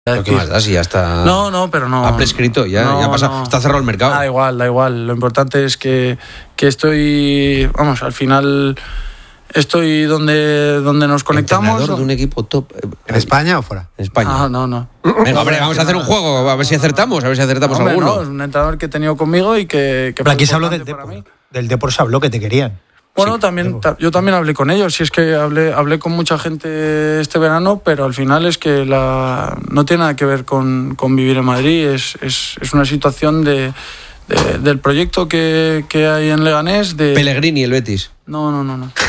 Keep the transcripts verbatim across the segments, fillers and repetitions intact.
¿Pero qué más da si ya está? No, no, pero no. Ha prescrito, ya, no, ya pasa, no. está cerrado el mercado. Da igual, da igual. Lo importante es que, que estoy, vamos, al final estoy donde, donde nos conectamos. ¿Entrenador de un equipo top? ¿En España o fuera? En España. No, no, no. Venga, hombre, vamos a hacer un juego, a ver si acertamos, a ver si acertamos no, hombre, alguno. No, es un entrenador que he tenido conmigo y que, que pero aquí se habló del importante para Depor. mí. Del Depor se habló que te querían. Bueno, Sí, también ta- yo también hablé con ellos, y es que hablé, hablé con mucha gente este verano, pero al final es que la, no tiene nada que ver con, con vivir en Madrid, es, es, es una situación de, de- del proyecto que, que hay en Leganés. De... Pellegrini, el Betis. No, no, no, no.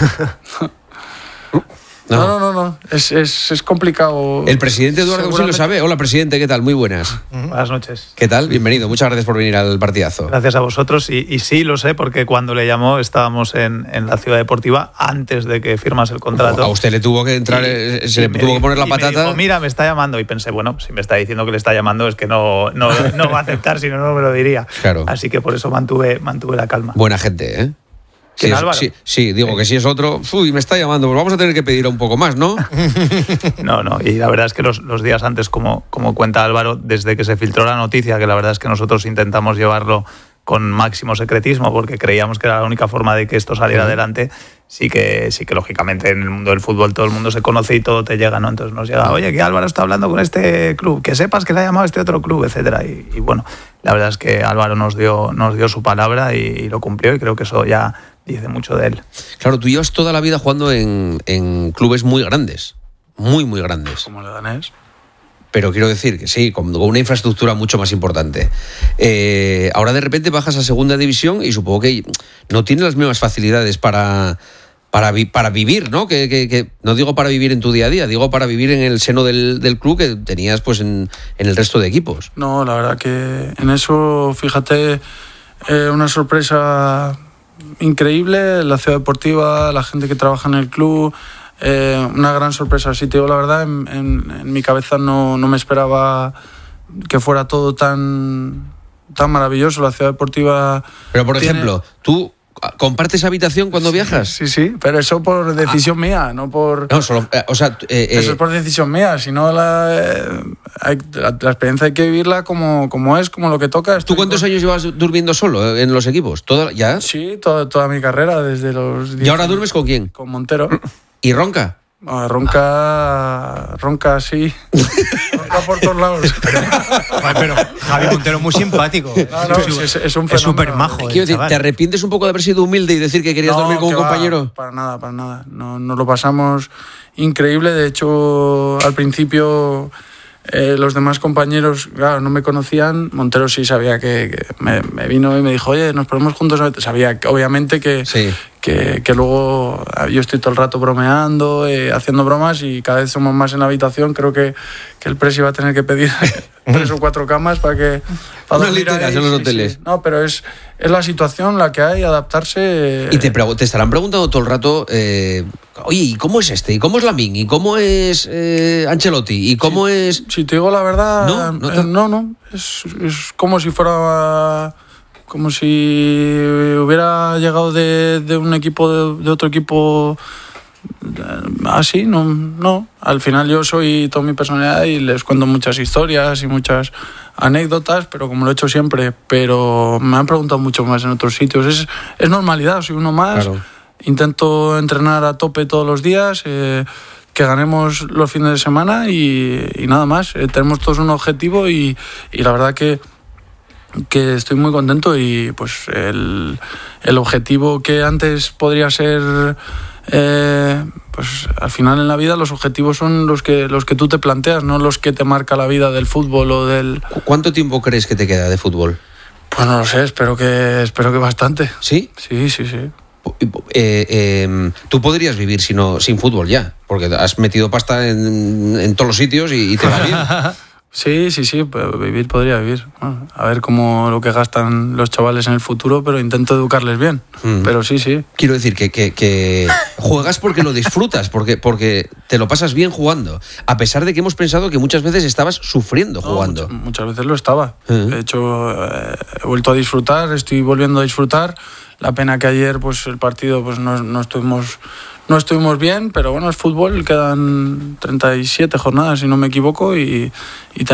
No, no, no, no. Es, es, es complicado. El presidente Eduardo Cousi lo Seguramente- sabe. Hola, presidente, ¿qué tal? Muy buenas. Buenas noches. ¿Qué tal? Bienvenido, muchas gracias por venir al partidazo. Gracias a vosotros. Y, y sí, lo sé, porque cuando le llamó estábamos en, en la Ciudad Deportiva antes de que firmase el contrato. A usted le tuvo que entrar, eh, se y le me tuvo di- que poner la y me patata. dijo, mira, me está llamando. Y pensé, bueno, si me está diciendo que le está llamando es que no, no, no va a aceptar, si no, no me lo diría. Claro. Así que por eso mantuve, mantuve la calma. Buena gente, ¿eh? Sí, ¿Quién, es- Álvaro? sí, sí, digo que si es otro, uy, me está llamando, pues vamos a tener que pedir un poco más, ¿no? No, no, y la verdad es que los, los días antes, como, como cuenta Álvaro, desde que se filtró la noticia, que la verdad es que nosotros intentamos llevarlo con máximo secretismo porque creíamos que era la única forma de que esto saliera adelante, sí que, sí que lógicamente en el mundo del fútbol todo el mundo se conoce y todo te llega, ¿no? Entonces nos llega, oye, que Álvaro está hablando con este club, que sepas que le ha llamado a este otro club, etcétera. Y, y bueno, la verdad es que Álvaro nos dio, nos dio su palabra y, y lo cumplió, y creo que eso ya dice mucho de él. Claro, tú llevas toda la vida jugando en, en clubes muy grandes, muy, muy grandes. Como Leganés. Pero quiero decir que sí, con, con una infraestructura mucho más importante. Eh, ahora de repente bajas a segunda división y supongo que no tienes las mismas facilidades para, para, vi, para vivir, ¿no? Que, que, que no digo para vivir en tu día a día, digo para vivir en el seno del, del club que tenías pues en, en el resto de equipos. No, la verdad que en eso, fíjate, eh, una sorpresa increíble, la Ciudad Deportiva, la gente que trabaja en el club, eh, una gran sorpresa. Si te digo la verdad, en, en, en mi cabeza no, no me esperaba que fuera todo tan, tan maravilloso. La Ciudad Deportiva... Pero por tiene- ejemplo, ¿tú compartes habitación cuando viajas? Sí, sí, pero eso por decisión mía, no por... No, solo, eh, o sea, eh, eh, Eso es por decisión mía, si no la, eh, hay- la, la experiencia hay que vivirla como, como es, como lo que toca. ¿tú Estoy cuántos con- años llevas durmiendo solo en los equipos? ¿Todo, ya? Sí, toda, toda mi carrera, desde los... ¿Y ahora duermes con quién? Con Montero. ¿Y ronca? Ah, ronca, ronca, sí. Ronca por todos lados. Joder, pero Javi Montero es muy simpático. No, no, es, es- es un Es súper fenómeno. majo. Quiero decir, chaval. ¿te arrepientes un poco de haber sido humilde y decir que querías No, dormir con que un va, compañero? Para nada, para nada. No, nos lo pasamos increíble. De hecho, al principio eh, los demás compañeros, claro, no me conocían. Montero sí sabía que, que me, me vino y me dijo, oye, nos ponemos juntos. Sabía, que, obviamente, que, Sí. que, que luego yo estoy todo el rato bromeando, eh, haciendo bromas, y cada vez somos más en la habitación. Creo que, que el presi va a tener que pedir tres o cuatro camas para que... Para Unas dormir literas ahí. en los Sí, hoteles. sí. No, pero es, es la situación la que hay, adaptarse. Y te, pregu- te estarán preguntando todo el rato, eh, oye, ¿y cómo es este? ¿Y cómo es Lamine? ¿Y cómo es eh, Ancelotti? ¿Y cómo es...? Si te digo la verdad, No, eh, no no, te- no, no. Es, es como si fuera... Como si hubiera llegado de, de un equipo, de, de otro equipo eh, así, no, no. Al final yo soy toda mi personalidad y les cuento muchas historias y muchas anécdotas, pero como lo he hecho siempre. Pero me han preguntado mucho más en otros sitios. Es, es normalidad, soy uno más. Claro. Intento entrenar a tope todos los días, eh, que ganemos los fines de semana y, y nada más. Eh, tenemos todos un objetivo y, y la verdad que, que estoy muy contento, y pues el, el objetivo que antes podría ser... Eh, pues al final en la vida los objetivos son los que, los que tú te planteas, no los que te marca la vida del fútbol o del... ¿Cu- ¿Cuánto tiempo crees que te queda de fútbol? Pues no lo sé, espero que, espero que bastante. ¿Sí? Sí, sí, sí. Eh, eh, tú podrías vivir si no, sin fútbol ya, porque has metido pasta en, en todos los sitios y, y te va bien. Sí, sí, sí, pues vivir podría vivir. Bueno, a ver cómo lo que gastan los chavales en el futuro, pero intento educarles bien. Mm. Pero sí, sí. Quiero decir que, que, que juegas porque lo disfrutas, porque, porque te lo pasas bien jugando, a pesar de que hemos pensado que muchas veces estabas sufriendo No, jugando. muchas, muchas veces lo estaba. Mm. De hecho, eh, he vuelto a disfrutar, estoy volviendo a disfrutar. La pena que ayer pues el partido pues no, no estuvimos no estuvimos bien, pero bueno, es fútbol, quedan treinta y siete jornadas si no me equivoco y, y